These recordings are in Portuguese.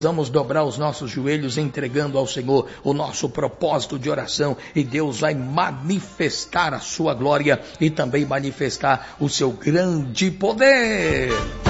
Vamos dobrar os nossos joelhos entregando ao Senhor o nosso propósito de oração e Deus vai manifestar a sua glória e também manifestar o seu grande poder.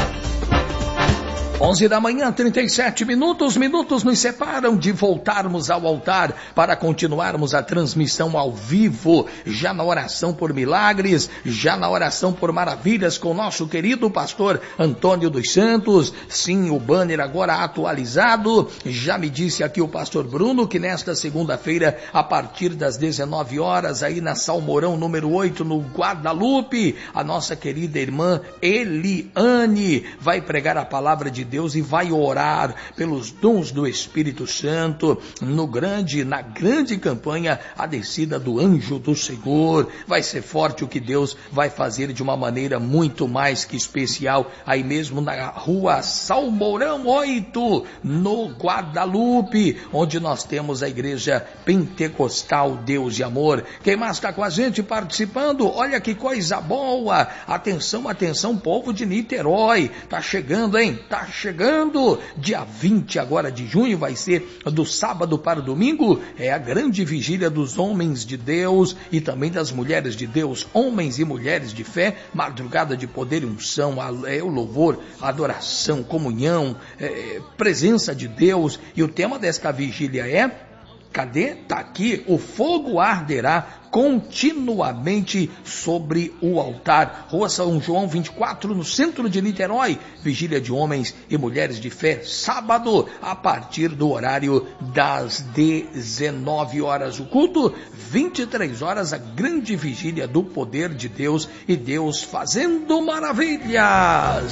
11 da manhã, 37 minutos nos separam de voltarmos ao altar para continuarmos a transmissão ao vivo, já na oração por milagres, já na oração por maravilhas com o nosso querido pastor Antônio dos Santos. Sim, o banner agora atualizado. Já me disse aqui o pastor Bruno que nesta segunda-feira, a partir das 19 horas, aí na Salmourão número 8, no Guadalupe, a nossa querida irmã Eliane vai pregar a palavra de Deus e vai orar pelos dons do Espírito Santo na grande campanha, a descida do anjo do Senhor. Vai ser forte o que Deus vai fazer de uma maneira muito mais que especial, aí mesmo na rua Salmourão 8, no Guadalupe, onde nós temos a igreja pentecostal Deus e Amor. Quem mais está com a gente participando? Olha que coisa boa, atenção, povo de Niterói, tá chegando, hein? Tá chegando, dia 20 agora de junho, vai ser do sábado para o domingo, é a grande vigília dos homens de Deus e também das mulheres de Deus, homens e mulheres de fé, madrugada de poder e unção, o louvor, a adoração, comunhão, presença de Deus, e o tema desta vigília é, cadê? Tá aqui, o fogo arderá continuamente sobre o altar. Rua São João 24, no centro de Niterói, vigília de homens e mulheres de fé, sábado, a partir do horário das 19 horas. O culto, 23 horas, a grande vigília do poder de Deus e Deus fazendo maravilhas.